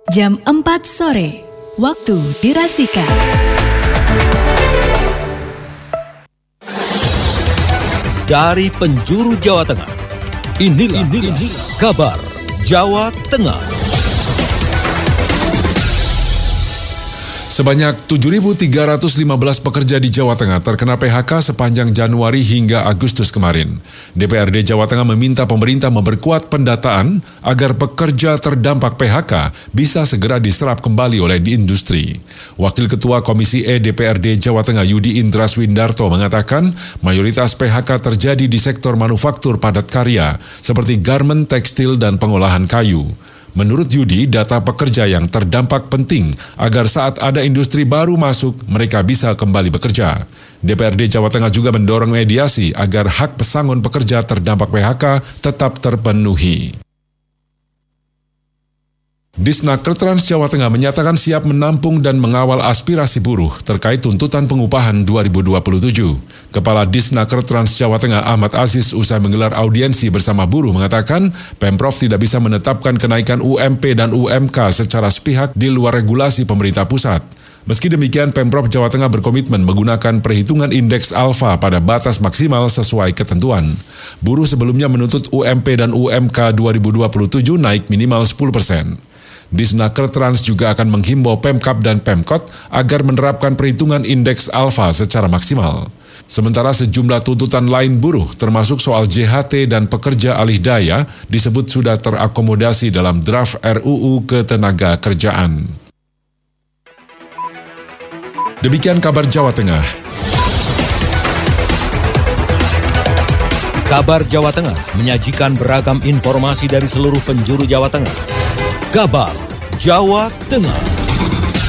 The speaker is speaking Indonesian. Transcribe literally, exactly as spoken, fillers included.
jam empat sore, waktu dirasika. Dari penjuru Jawa Tengah, inilah, inilah kabar Jawa Tengah. Sebanyak tujuh ribu tiga ratus lima belas pekerja di Jawa Tengah terkena P H K sepanjang Januari hingga Agustus kemarin. D P R D Jawa Tengah meminta pemerintah memperkuat pendataan agar pekerja terdampak P H K bisa segera diserap kembali oleh di industri. Wakil Ketua Komisi E D P R D Jawa Tengah Yudi Indra Swindarto mengatakan mayoritas P H K terjadi di sektor manufaktur padat karya seperti garmen, tekstil, dan pengolahan kayu. Menurut Yudi, data pekerja yang terdampak penting agar saat ada industri baru masuk, mereka bisa kembali bekerja. D P R D Jawa Tengah juga mendorong mediasi agar hak pesangon pekerja terdampak P H K tetap terpenuhi. Disnaker Trans Jawa Tengah menyatakan siap menampung dan mengawal aspirasi buruh terkait tuntutan pengupahan dua ribu dua puluh tujuh. Kepala Disnaker Trans Jawa Tengah Ahmad Aziz usai menggelar audiensi bersama buruh mengatakan Pemprov tidak bisa menetapkan kenaikan U M P dan U M K secara sepihak di luar regulasi pemerintah pusat. Meski demikian, Pemprov Jawa Tengah berkomitmen menggunakan perhitungan indeks alfa pada batas maksimal sesuai ketentuan. Buruh sebelumnya menuntut U M P dan U M K dua ribu dua puluh tujuh naik minimal sepuluh persen. Disnaker Trans juga akan menghimbau Pemkab dan Pemkot agar menerapkan perhitungan indeks alfa secara maksimal. Sementara sejumlah tuntutan lain buruh, termasuk soal J H T dan pekerja alih daya, disebut sudah terakomodasi dalam draft R U U Ketenagakerjaan. Demikian kabar Jawa Tengah. Kabar Jawa Tengah menyajikan beragam informasi dari seluruh penjuru Jawa Tengah. Kabar Jawa Tengah.